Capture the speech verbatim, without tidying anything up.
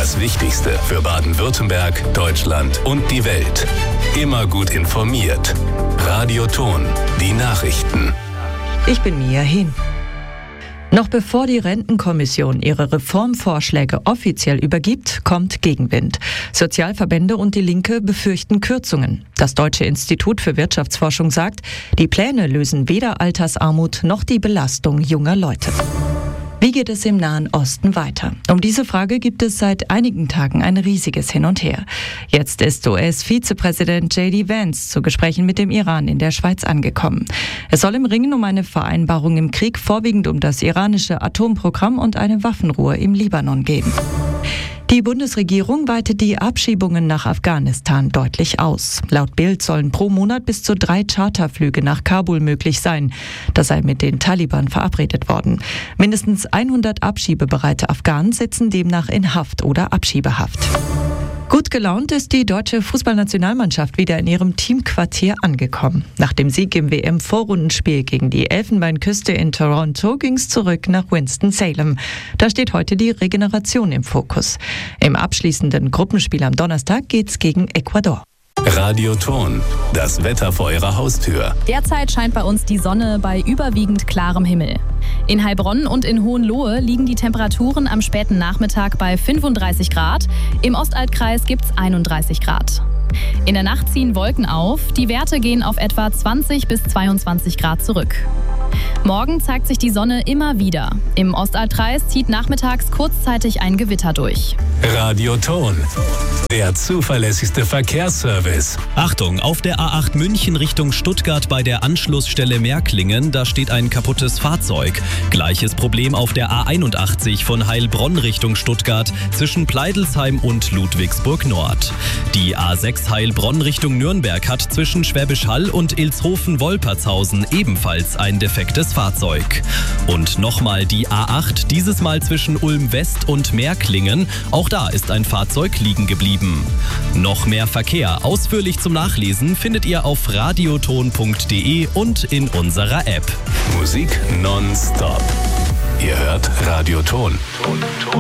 Das Wichtigste für Baden-Württemberg, Deutschland und die Welt. Immer gut informiert. Radio Ton, die Nachrichten. Ich bin Mia Hin. Noch bevor die Rentenkommission ihre Reformvorschläge offiziell übergibt, kommt Gegenwind. Sozialverbände und die Linke befürchten Kürzungen. Das Deutsche Institut für Wirtschaftsforschung sagt, die Pläne lösen weder Altersarmut noch die Belastung junger Leute. Wie geht es im Nahen Osten weiter? Um diese Frage gibt es seit einigen Tagen ein riesiges Hin und Her. Jetzt ist U S-Vizepräsident J D Vance zu Gesprächen mit dem Iran in der Schweiz angekommen. Es soll im Ringen um eine Vereinbarung im Krieg vorwiegend um das iranische Atomprogramm und eine Waffenruhe im Libanon gehen. Die Bundesregierung weitet die Abschiebungen nach Afghanistan deutlich aus. Laut Bild sollen pro Monat bis zu drei Charterflüge nach Kabul möglich sein. Das sei mit den Taliban verabredet worden. Mindestens hundert abschiebebereite Afghanen sitzen demnach in Haft oder Abschiebehaft. Gut gelaunt ist die deutsche Fußballnationalmannschaft wieder in ihrem Teamquartier angekommen. Nach dem Sieg im W M-Vorrundenspiel gegen die Elfenbeinküste in Toronto ging es zurück nach Winston-Salem. Da steht heute die Regeneration im Fokus. Im abschließenden Gruppenspiel am Donnerstag geht's gegen Ecuador. Radio Ton, das Wetter vor Ihrer Haustür. Derzeit scheint bei uns die Sonne bei überwiegend klarem Himmel. In Heilbronn und in Hohenlohe liegen die Temperaturen am späten Nachmittag bei fünfunddreißig Grad. Im Ostaltkreis gibt's einunddreißig Grad. In der Nacht ziehen Wolken auf. Die Werte gehen auf etwa zwanzig bis zweiundzwanzig Grad zurück. Morgen zeigt sich die Sonne immer wieder. Im Ostaltkreis zieht nachmittags kurzzeitig ein Gewitter durch. Radio Ton, der zuverlässigste Verkehrsservice. Achtung, auf der A acht München Richtung Stuttgart bei der Anschlussstelle Märklingen, da steht ein kaputtes Fahrzeug. Gleiches Problem auf der A einundachtzig von Heilbronn Richtung Stuttgart zwischen Pleidelsheim und Ludwigsburg Nord. Die A sechs Heilbronn Richtung Nürnberg hat zwischen Schwäbisch Hall und Ilshofen-Wolpertshausen ebenfalls ein defektes Fahrzeug. Und nochmal die A acht, dieses Mal zwischen Ulm West und Märklingen. Auch da ist ein Fahrzeug liegen geblieben. Noch mehr Verkehr ausführlich zum Nachlesen findet ihr auf radioton punkt de und in unserer App. Musik nonstop. Ihr hört Radio Ton.